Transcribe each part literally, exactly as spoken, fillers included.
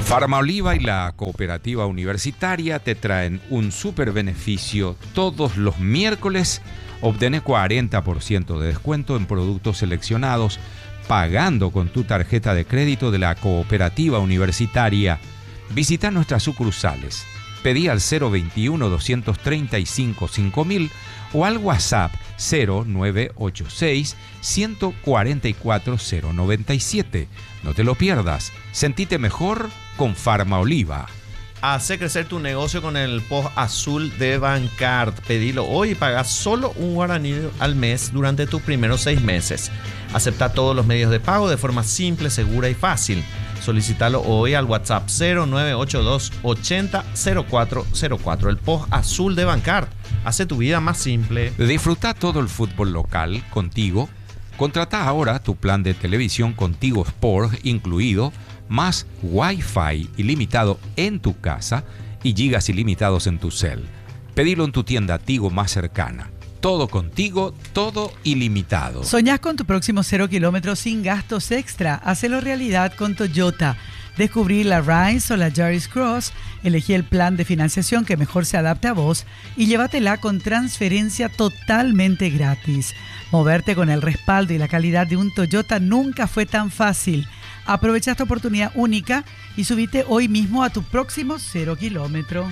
Farmaoliva y la Cooperativa Universitaria te traen un super beneficio todos los miércoles. Obtenés cuarenta por ciento de descuento en productos seleccionados pagando con tu tarjeta de crédito de la Cooperativa Universitaria. Visita nuestras sucursales. Pedí al cero veintiuno, doscientos treinta y cinco, cinco mil o al WhatsApp cero nueve ocho seis, uno cuatro cuatro, cero nueve siete. No te lo pierdas. Sentite mejor con Farmaoliva. Hace crecer tu negocio con el post azul de Bancard. Pedilo hoy y paga solo un guaraní al mes durante tus primeros seis meses. Acepta todos los medios de pago de forma simple, segura y fácil. Solicítalo hoy al WhatsApp cero nueve ocho dos, ochenta, cero cuatro cero cuatro. El post azul de Bancard hace tu vida más simple. Disfruta todo el fútbol local contigo. Contrata ahora tu plan de televisión Contigo Sport incluido, más Wi-Fi ilimitado en tu casa y gigas ilimitados en tu cel. Pedilo en tu tienda Tigo más cercana. Todo contigo, todo ilimitado. ¿Soñás con tu próximo cero kilómetros sin gastos extra? Hacelo realidad con Toyota. Descubrí la Rise o la Yaris Cross, elegí el plan de financiación que mejor se adapte a vos y llévatela con transferencia totalmente gratis. Moverte con el respaldo y la calidad de un Toyota nunca fue tan fácil. Aprovecha esta oportunidad única y subite hoy mismo a tu próximo cero kilómetro.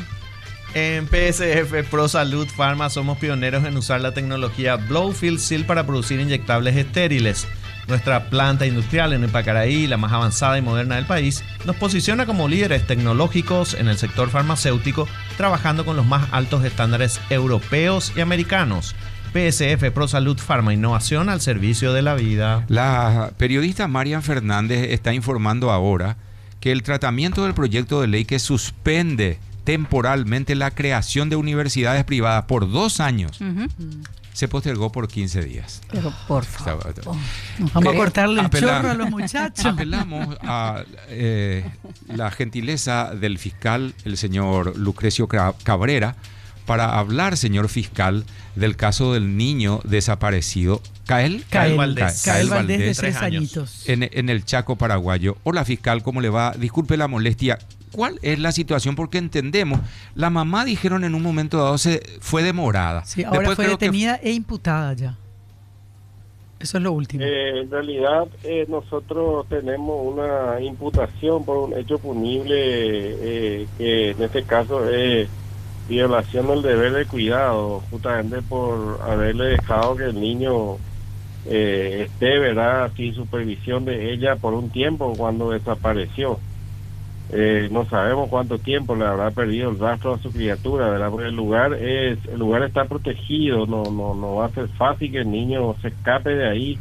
En P S F Pro Salud Pharma somos pioneros en usar la tecnología Blow-Fill Seal para producir inyectables estériles. Nuestra planta industrial en Epacaraí, la más avanzada y moderna del país, nos posiciona como líderes tecnológicos en el sector farmacéutico, trabajando con los más altos estándares europeos y americanos. P S F Pro Salud Pharma, innovación al servicio de la vida. La periodista Marian Fernández está informando ahora que el tratamiento del proyecto de ley que suspende temporalmente la creación de universidades privadas por dos años uh-huh. se postergó por quince días. Pero por favor, vamos a cortarle el chorro a los muchachos. Apelamos a eh, la gentileza del fiscal, el señor Lucrecio Cabrera, para hablar, señor fiscal, del caso del niño desaparecido. ¿Cael? Cael Valdés. Cael Valdés, de tres añitos. En, en el Chaco paraguayo. Hola, fiscal, ¿cómo le va? Disculpe la molestia. ¿Cuál es la situación? Porque entendemos, la mamá dijeron en un momento dado se fue demorada. Sí, ahora Después fue detenida que... e imputada ya. Eso es lo último. Eh, en realidad eh, nosotros tenemos una imputación por un hecho punible eh, que en este caso es violación del deber de cuidado, justamente por haberle dejado que el niño eh, esté, ¿verdad?, sin supervisión de ella por un tiempo cuando desapareció. Eh, no sabemos cuánto tiempo le habrá perdido el rastro a su criatura, ¿verdad? Porque el lugar es, el lugar está protegido, no, no, no va a ser fácil que el niño se escape de ahí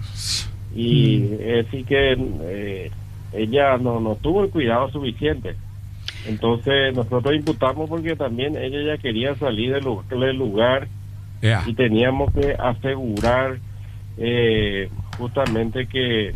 y mm. es decir que eh, ella no, no tuvo el cuidado suficiente. Entonces nosotros imputamos porque también ella ya quería salir del lugar, del lugar yeah. y teníamos que asegurar eh, justamente que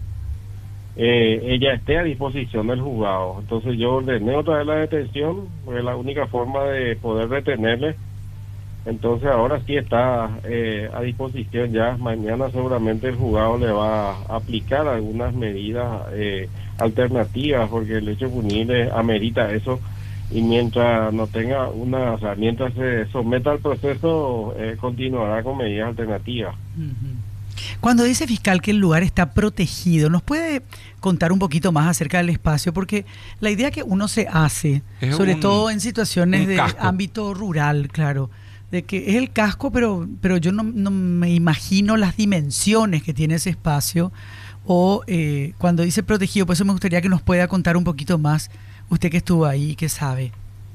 Eh, ella esté a disposición del juzgado. Entonces yo ordené otra vez la detención, porque es la única forma de poder retenerle. Entonces ahora sí está eh, a disposición ya. Mañana seguramente el juzgado le va a aplicar algunas medidas eh, alternativas, porque el hecho punible amerita eso, y mientras no tenga una, o sea, mientras se someta al proceso, eh, continuará con medidas alternativas. Uh-huh. Cuando dice fiscal que el lugar está protegido, ¿nos puede contar un poquito más acerca del espacio? Porque la idea que uno se hace, es sobre un, todo en situaciones de casco. Ámbito rural, claro, de que es el casco, pero, pero yo no, no me imagino las dimensiones que tiene ese espacio. O eh, cuando dice protegido, por eso me gustaría que nos pueda contar un poquito más, usted que estuvo ahí, que sabe.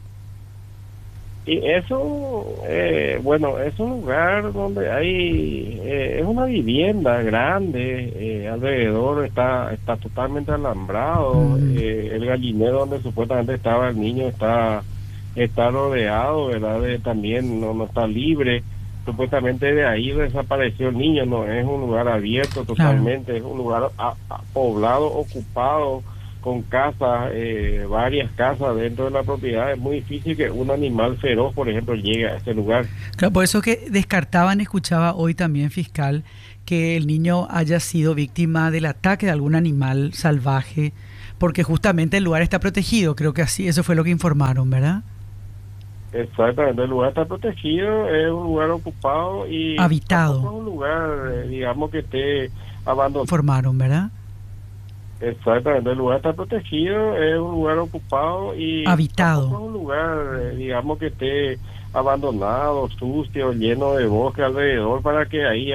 Y eso, eh, bueno, es un lugar donde hay, eh, es una vivienda grande, eh, alrededor está está totalmente alambrado, mm. eh, el gallinero donde supuestamente estaba el niño está está rodeado, ¿verdad? De, también no, no está libre, supuestamente de ahí desapareció el niño, no es un lugar abierto totalmente, claro. Es un lugar a, a, poblado, ocupado, con casas, eh, varias casas dentro de la propiedad. Es muy difícil que un animal feroz, por ejemplo, llegue a este lugar. Claro, por eso que descartaban, escuchaba hoy también, fiscal, que el niño haya sido víctima del ataque de algún animal salvaje, porque justamente el lugar está protegido. Creo que así, eso fue lo que informaron, ¿verdad? Exactamente, el lugar está protegido, es un lugar ocupado y habitado. Es un lugar, digamos, que esté abandonado. Informaron, ¿verdad? Exactamente, el lugar está protegido, es un lugar ocupado y habitado. Es un lugar, digamos, que esté abandonado, sucio, lleno de bosque alrededor, para que ahí